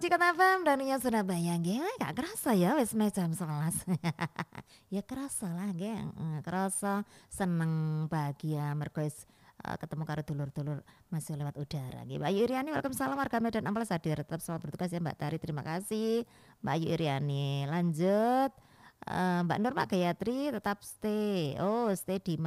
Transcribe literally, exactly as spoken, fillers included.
Cikat F M Dania Surabaya nggih, gak kerasa ya wis meh jam sebelas. Ya kerasa lah nggih, heeh, kerasa seneng bahagia mergo wis eee, ketemu karo dulur-dulur masih lewat udara nggih. Mbak Ayu Iriani Waalaikumsalam warga Medan Amplas hadir, tetap semangat bertugas ya Mbak Tari, terima kasih Mbak Ayu Iriani. Lanjut, eee, Mbak Nur Mak Gayatri tetap stay, oh stay di